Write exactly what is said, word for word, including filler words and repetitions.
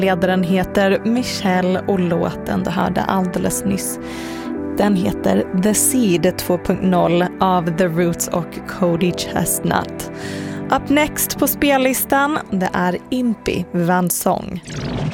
Ledaren heter Michelle och låten du hörde alldeles nyss, den heter The Seed två punkt noll av The Roots och Cody Chestnut. Up next på spellistan, det är Impy Van Song.